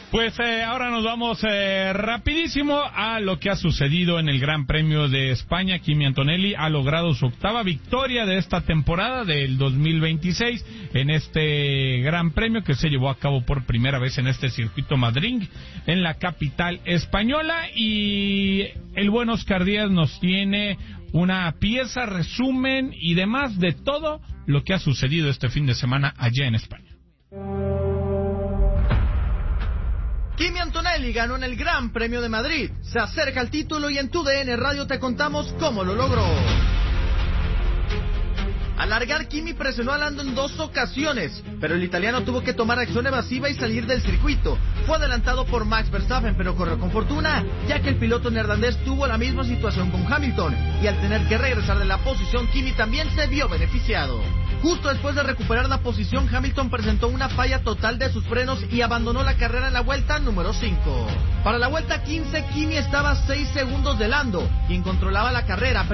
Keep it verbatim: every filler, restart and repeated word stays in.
Pues eh, ahora nos vamos eh, rapidísimo a lo que ha sucedido en el Gran Premio de España. Kimi Antonelli ha logrado su octava victoria de esta temporada del dos mil veintiséis en este Gran Premio que se llevó a cabo por primera vez en este circuito Madrid, en la capital española. Y el buen Oscar Díaz nos tiene una pieza, resumen y demás de todo lo que ha sucedido este fin de semana allá en España. Kimi Antonelli ganó en el Gran Premio de Madrid. Se acerca al título y en tu D N Radio te contamos cómo lo logró. Al largar, Kimi presionó a Lando en dos ocasiones, pero el italiano tuvo que tomar acción evasiva y salir del circuito. Fue adelantado por Max Verstappen, pero corrió con fortuna, ya que el piloto neerlandés tuvo la misma situación con Hamilton, y al tener que regresar de la posición, Kimi también se vio beneficiado. Justo después de recuperar la posición, Hamilton presentó una falla total de sus frenos y abandonó la carrera en la vuelta número cinco. Para la vuelta quince, Kimi estaba a seis segundos de Lando, quien controlaba la carrera,